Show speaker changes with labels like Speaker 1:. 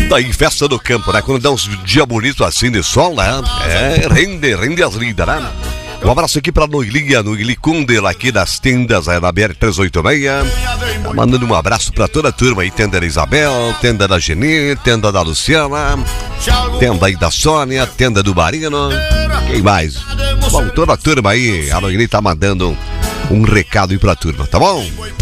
Speaker 1: Daí festa do campo, né? Quando dá uns dias bonitos assim de sol, né? Rende as lindas, né? Um abraço aqui pra Noili Kundel, aqui das tendas da BR-386. Tá mandando um abraço pra toda a turma aí. Tenda da Isabel, tenda da Geni, tenda da Luciana, tenda aí da Sônia, tenda do Barino. Quem mais? Bom, toda a turma aí. A Noili tá mandando um recado aí pra turma, tá bom?